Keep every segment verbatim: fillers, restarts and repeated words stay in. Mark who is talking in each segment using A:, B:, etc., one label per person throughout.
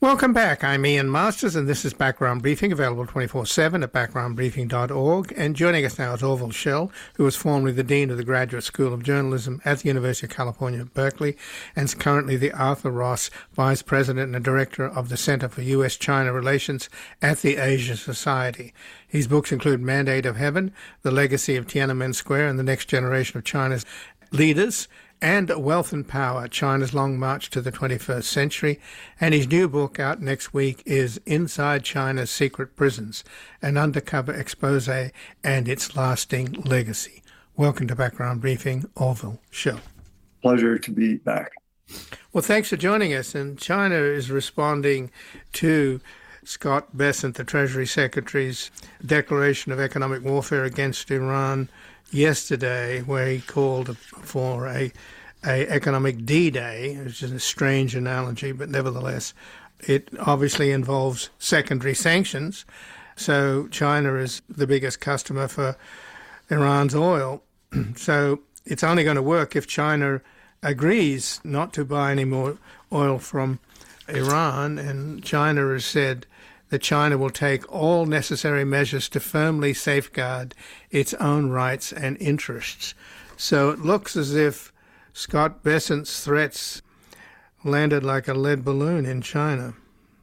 A: Welcome back. I'm Ian Masters, and this is Background Briefing, available twenty-four seven at background briefing dot org. And joining us now is Orville Schell, who was formerly the Dean of the Graduate School of Journalism at the University of California at Berkeley, and is currently the Arthur Ross Vice President and Director of the Center for U S China Relations at the Asia Society. His books include Mandate of Heaven, The Legacy of Tiananmen Square, and the Next Generation of China's Leaders, and Wealth and Power, China's Long March to the twenty-first Century. And his new book out next week is Inside China's Secret Prisons, an undercover expose and its lasting legacy. Welcome to Background Briefing, Orville Schell.
B: Pleasure to be back.
A: Well, thanks for joining us. And China is responding to Scott Bessent, the Treasury Secretary's declaration of economic warfare against Iran yesterday, where he called for a, a economic D-Day, which is a strange analogy, but nevertheless, it obviously involves secondary sanctions. So China is the biggest customer for Iran's oil. So it's only going to work if China agrees not to buy any more oil from Iran. And China has said that China will take all necessary measures to firmly safeguard its own rights and interests. So it looks as if Scott Bessent's threats landed like a lead balloon in China.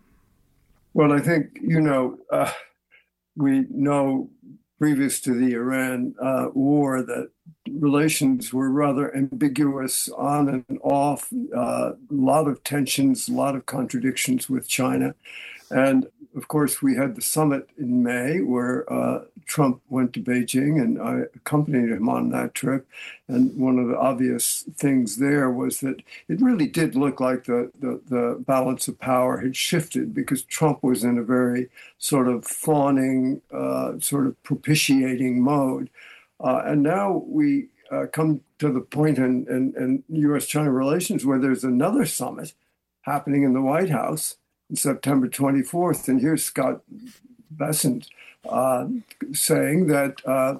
B: Well, I think, you know, uh, we know previous to the Iran uh, war that relations were rather ambiguous on and off, uh, a lot of tensions, a lot of contradictions with China. And of course, we had the summit in May where uh, Trump went to Beijing, and I accompanied him on that trip. And one of the obvious things there was that it really did look like the, the, the balance of power had shifted, because Trump was in a very sort of fawning, uh, sort of propitiating mode. Uh, and now we uh, come to the point in, in, in U S China relations where there's another summit happening in the White House September twenty-fourth, and here's Scott Bessent uh, saying that uh,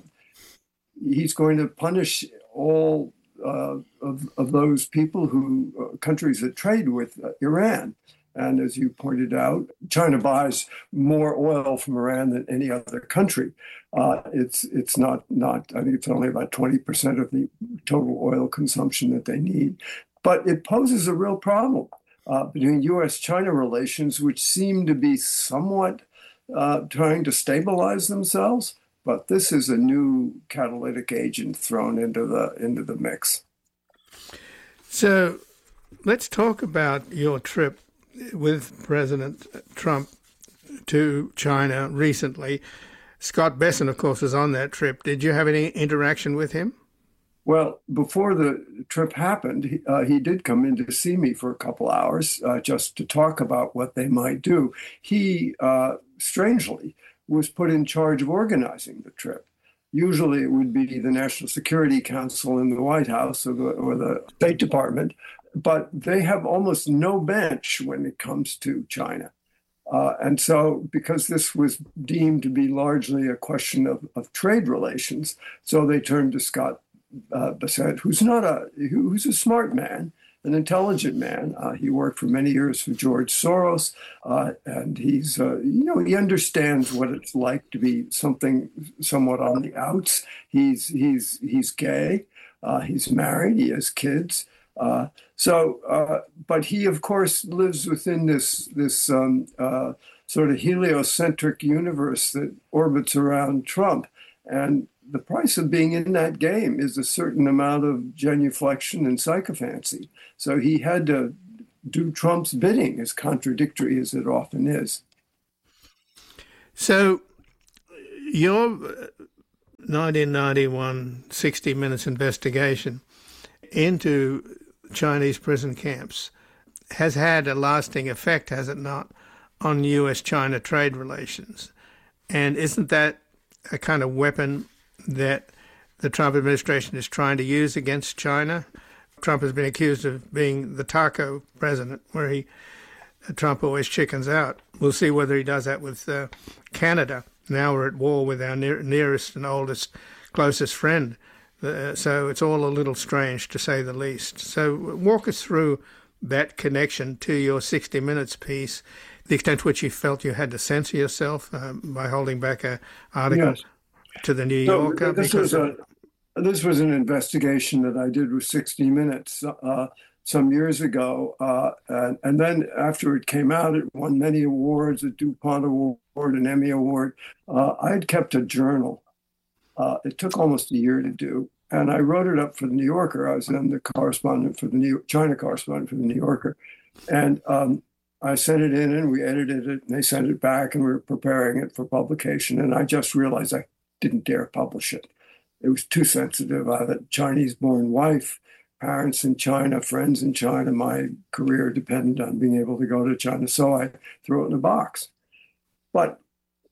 B: he's going to punish all uh, of, of those people who, uh, countries that trade with uh, Iran. And as you pointed out, China buys more oil from Iran than any other country. Uh, it's it's not, not, I think it's only about twenty percent of the total oil consumption that they need. But it poses a real problem Uh, between U S China relations, which seem to be somewhat uh, trying to stabilize themselves. But this is a new catalytic agent thrown into the into the mix.
A: So let's talk about your trip with President Trump to China recently. Scott Bessent, of course, was on that trip. Did you have any interaction with him?
B: Well, before the trip happened, he, uh, he did come in to see me for a couple hours uh, just to talk about what they might do. He, uh, strangely, was put in charge of organizing the trip. Usually it would be the National Security Council in the White House or the, or the State Department, but they have almost no bench when it comes to China. Uh, and so because this was deemed to be largely a question of, of trade relations, so they turned to Scott Uh, Bessent, who's not a who's a smart man, an intelligent man. Uh, he worked for many years for George Soros, uh, and he's uh, you know he understands what it's like to be something somewhat on the outs. He's he's he's gay. Uh, he's married. He has kids. Uh, so, uh, but he of course lives within this this um, uh, sort of heliocentric universe that orbits around Trump, and the price of being in that game is a certain amount of genuflection and sycophancy. So he had to do Trump's bidding, as contradictory as it often is.
A: So your nineteen ninety-one sixty Minutes investigation into Chinese prison camps has had a lasting effect, has it not, on U S China trade relations? And isn't that a kind of weapon that the Trump administration is trying to use against China? Trump has been accused of being the taco president, where he Trump always chickens out. We'll see whether he does that with uh, Canada. Now we're at war with our near, nearest and oldest, closest friend. Uh, so it's all a little strange, to say the least. So walk us through that connection to your sixty minutes piece, the extent to which you felt you had to censor yourself um, by holding back an article
B: Yes.
A: to the New
B: So
A: Yorker?
B: this
A: because
B: was a this was an investigation that I did with sixty minutes uh, some years ago, uh, and, and then after it came out, it won many awards, a DuPont Award, an Emmy Award. Uh, I had kept a journal. Uh, it took almost a year to do, and I wrote it up for the New Yorker. I was then the correspondent for the New China correspondent for the New Yorker, and um, I sent it in, and we edited it, and they sent it back, and we were preparing it for publication. And I just realized I didn't dare publish it. It was too sensitive. I had a Chinese-born wife, parents in China, friends in China. My career depended on being able to go to China, so I threw it in a box. But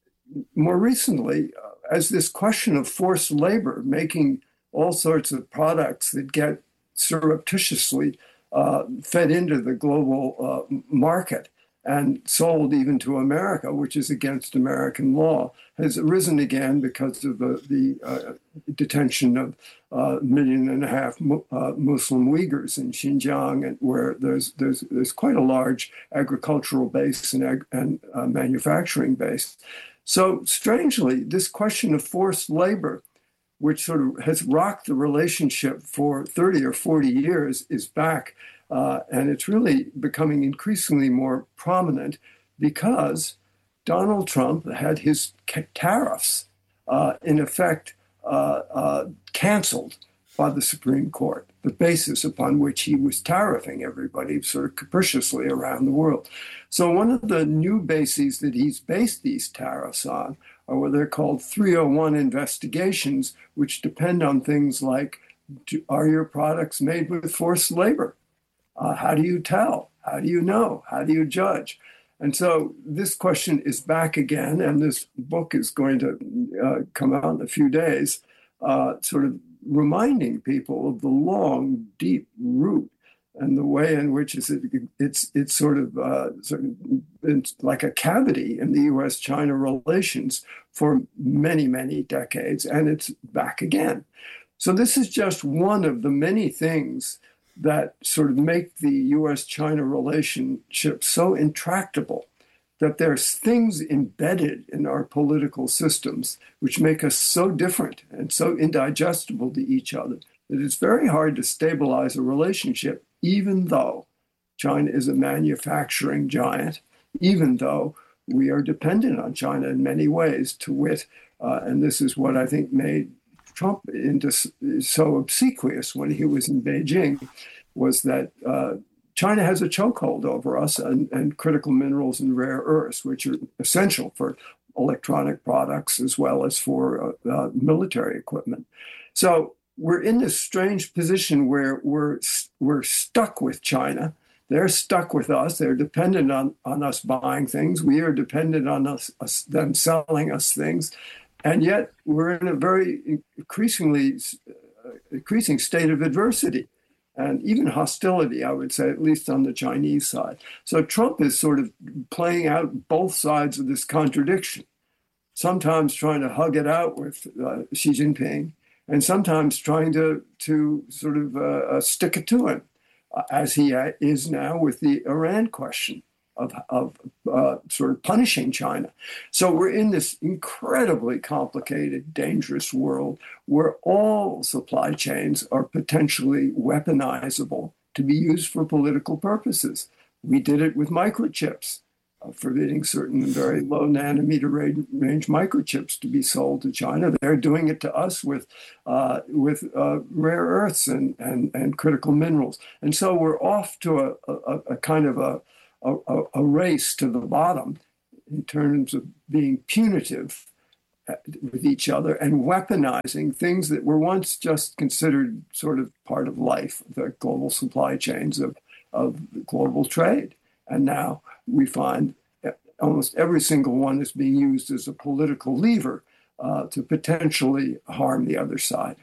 B: more recently, uh, as this question of forced labor, making all sorts of products that get surreptitiously uh, fed into the global uh, market and sold even to America, which is against American law, has arisen again because of the, the uh, detention of a uh, million and a half uh, Muslim Uyghurs in Xinjiang, and where there's there's there's quite a large agricultural base and, ag- and uh, manufacturing base. So strangely, this question of forced labor, which sort of has rocked the relationship for thirty or forty years, is back. Uh, and it's really becoming increasingly more prominent because Donald Trump had his tariffs, uh, in effect, uh, uh, canceled by the Supreme Court, the basis upon which he was tariffing everybody sort of capriciously around the world. So one of the new bases that he's based these tariffs on are what they're called three oh one investigations, which depend on things like, are your products made with forced labor? Uh, how do you tell? How do you know? How do you judge? And so this question is back again, and this book is going to uh, come out in a few days, uh, sort of reminding people of the long, deep root and the way in which it's it's it's sort of, uh, sort of it's like a cavity in the U S China relations for many, many decades, and it's back again. So this is just one of the many things that sort of make the U S China relationship so intractable, that there's things embedded in our political systems which make us so different and so indigestible to each other that it's very hard to stabilize a relationship, even though China is a manufacturing giant, even though we are dependent on China in many ways, to wit, uh, and this is what I think made Trump into so obsequious when he was in Beijing, was that uh, China has a chokehold over us and, and critical minerals and rare earths, which are essential for electronic products as well as for uh, uh, military equipment. So we're in this strange position where we're we're stuck with China. They're stuck with us. They're dependent on, on us buying things. We are dependent on us, us them selling us things. And yet we're in a very increasingly uh, increasing state of adversity and even hostility, I would say, at least on the Chinese side. So Trump is sort of playing out both sides of this contradiction, sometimes trying to hug it out with uh, Xi Jinping, and sometimes trying to, to sort of uh, stick it to him, uh, as he is now with the Iran question of, of uh, sort of punishing China. So we're in this incredibly complicated, dangerous world where all supply chains are potentially weaponizable to be used for political purposes. We did it with microchips, uh, forbidding certain very low nanometer range microchips to be sold to China. They're doing it to us with uh, with uh, rare earths and, and, and critical minerals. And so we're off to a, a, a kind of a A, a race to the bottom in terms of being punitive with each other and weaponizing things that were once just considered sort of part of life, the global supply chains of, of global trade. And now we find almost every single one is being used as a political lever uh, to potentially harm the other side.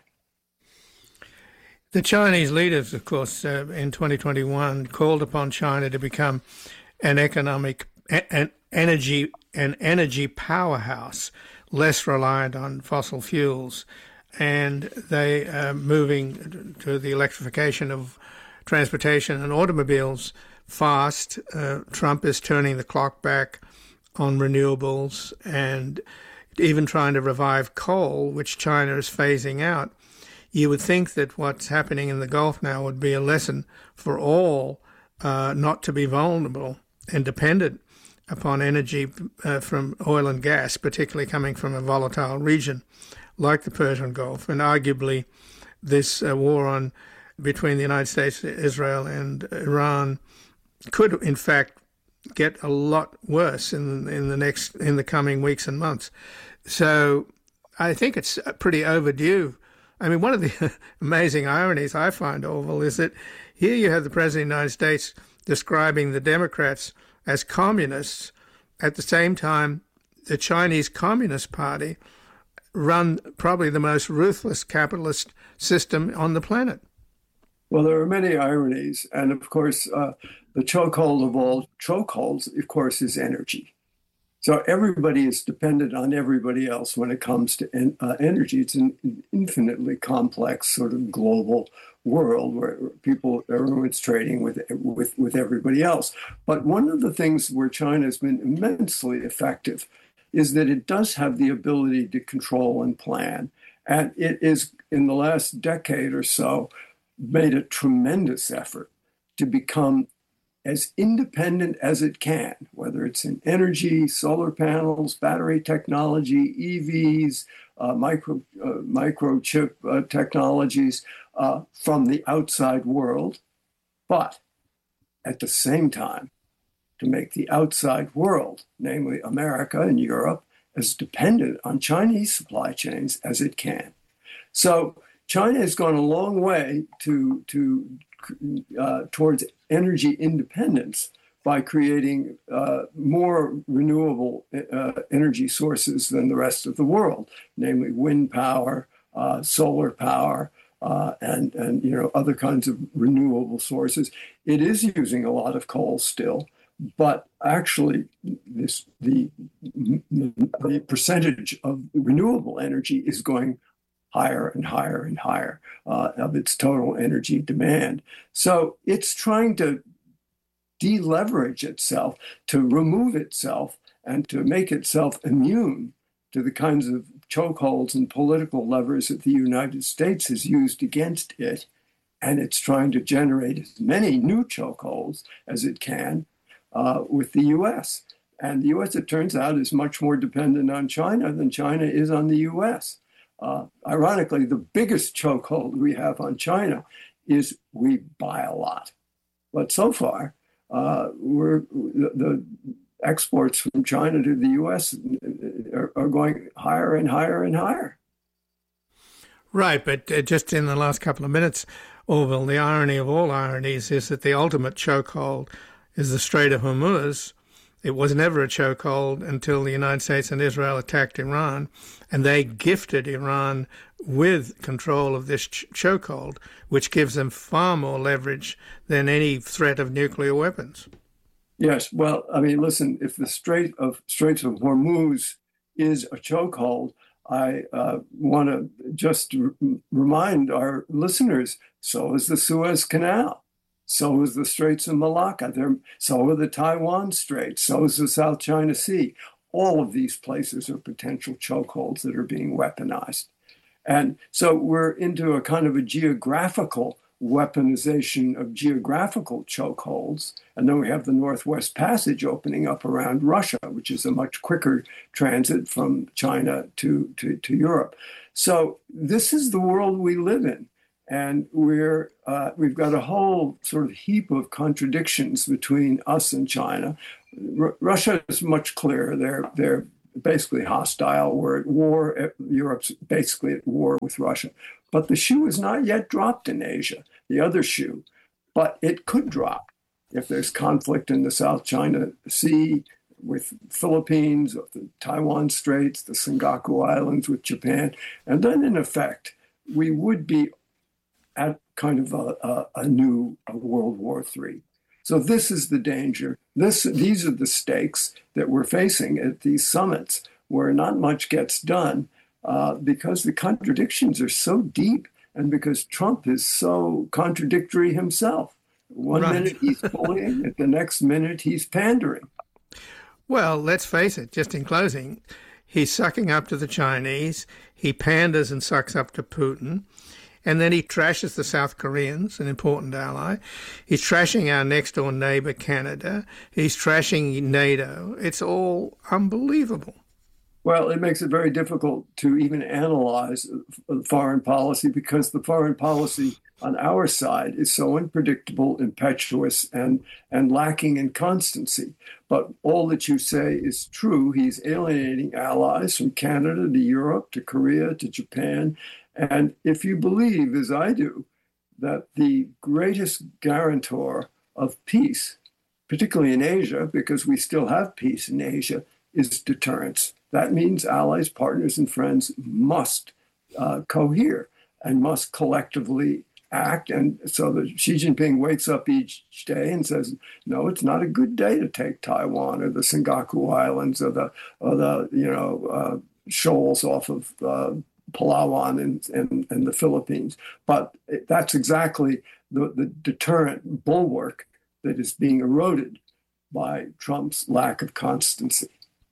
A: The Chinese leaders, of course, uh, in twenty twenty-one called upon China to become an economic, an energy, an energy powerhouse, less reliant on fossil fuels, and they are moving to the electrification of transportation and automobiles fast. Uh, Trump is turning the clock back on renewables and even trying to revive coal, which China is phasing out. You would think that what's happening in the Gulf now would be a lesson for all uh, not to be vulnerable and dependent upon energy uh, from oil and gas, particularly coming from a volatile region like the Persian Gulf. And arguably, this uh, war on between the United States, Israel, and Iran could, in fact, get a lot worse in in the next in the coming weeks and months. So, I think it's pretty overdue. I mean, one of the amazing ironies I find, Orville, is that here you have the President of the United States describing the Democrats as communists. At the same time, the Chinese Communist Party run probably the most ruthless capitalist system on the planet.
B: Well, there are many ironies. And of course, uh, the chokehold of all chokeholds, of course, is energy. So everybody is dependent on everybody else when it comes to en- uh, energy. It's an infinitely complex sort of global world where people, everyone's trading with, with, with everybody else. But one of the things where China has been immensely effective is that it does have the ability to control and plan. And it is, in the last decade or so, made a tremendous effort to become as independent as it can, whether it's in energy, solar panels, battery technology, E Vs, uh, micro uh, microchip uh, technologies uh, from the outside world, but at the same time, to make the outside world, namely America and Europe, as dependent on Chinese supply chains as it can. So China has gone a long way to, to uh, towards energy independence by creating uh, more renewable uh, energy sources than the rest of the world, namely wind power, uh, solar power, uh, and, and you know other kinds of renewable sources. It is using a lot of coal still, but actually this the, the percentage of renewable energy is going higher and higher and higher uh, of its total energy demand. So it's trying to deleverage itself, to remove itself, and to make itself immune to the kinds of chokeholds and political levers that the United States has used against it. And it's trying to generate as many new chokeholds as it can uh, with the U S. And the U S, it turns out, is much more dependent on China than China is on the U S. Uh, ironically, the biggest chokehold we have on China is we buy a lot. But so far, uh, we're, the, the exports from China to the U S are, are going higher and higher and higher.
A: Right, but uh, just in the last couple of minutes, Orville, the irony of all ironies is that the ultimate chokehold is the Strait of Hormuz. It was never a chokehold until the United States and Israel attacked Iran, and they gifted Iran with control of this ch- chokehold, which gives them far more leverage than any threat of nuclear weapons.
B: Yes, well, I mean, listen, if the Strait of Straits of Hormuz is a chokehold, I uh, want to just r- remind our listeners, so is the Suez Canal. So is the Straits of Malacca. There, so are the Taiwan Straits. So is the South China Sea. All of these places are potential chokeholds that are being weaponized. And so we're into a kind of a geographical weaponization of geographical chokeholds. And then we have the Northwest Passage opening up around Russia, which is a much quicker transit from China to, to, to Europe. So this is the world we live in. And we're, uh, we've got a whole sort of heap of contradictions between us and China. R- Russia is much clearer. They're, they're basically hostile. We're at war. Europe's basically at war with Russia. But the shoe is not yet dropped in Asia, the other shoe. But it could drop if there's conflict in the South China Sea with Philippines, with the Taiwan Straits, the Senkaku Islands with Japan. And then, in effect, we would be at kind of a, a, a new a World War Three. So this is the danger. This, these are the stakes that we're facing at these summits, where not much gets done uh, because the contradictions are so deep and because Trump is so contradictory himself. One
A: Right.
B: minute he's bullying, at the next minute he's pandering.
A: Well, let's face it, just in closing, he's sucking up to the Chinese, he panders and sucks up to Putin, and then he trashes the South Koreans, an important ally. He's trashing our next-door neighbor, Canada. He's trashing NATO. It's all unbelievable.
B: Well, it makes it very difficult to even analyze foreign policy because the foreign policy on our side is so unpredictable, impetuous, and, and lacking in constancy. But all that you say is true. He's alienating allies from Canada to Europe to Korea to Japan. And if you believe, as I do, that the greatest guarantor of peace, particularly in Asia, because we still have peace in Asia, is deterrence. That means allies, partners, and friends must uh, cohere and must collectively act. And so that Xi Jinping wakes up each day and says, no, it's not a good day to take Taiwan or the Senkaku Islands or the, or the you know, uh, shoals off of uh, Palawan and, and, and the Philippines. But that's exactly the, the deterrent bulwark that is being eroded by Trump's lack of constancy.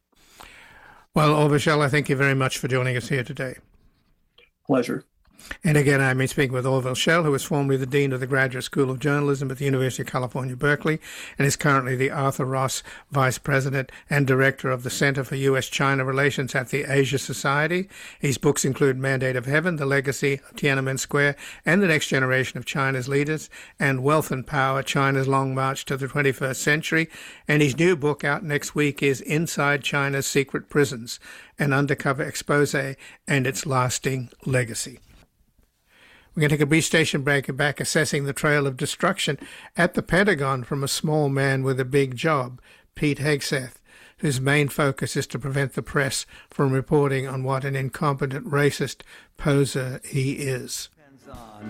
A: Well, Orville Schell, I thank you very much for joining us here today.
B: Pleasure.
A: And again, I've been speaking with Orville Schell, who is formerly the Dean of the Graduate School of Journalism at the University of California, Berkeley, and is currently the Arthur Ross Vice President and Director of the Center for U S China Relations at the Asia Society. His books include Mandate of Heaven, The Legacy of Tiananmen Square, and the Next Generation of China's Leaders, and Wealth and Power, China's Long March to the twenty-first Century. And his new book out next week is Inside China's Secret Prisons, an undercover expose and its lasting legacy. We're going to take a brief station break and back assessing the trail of destruction at the Pentagon from a small man with a big job, Pete Hegseth, whose main focus is to prevent the press from reporting on what an incompetent racist poser he is.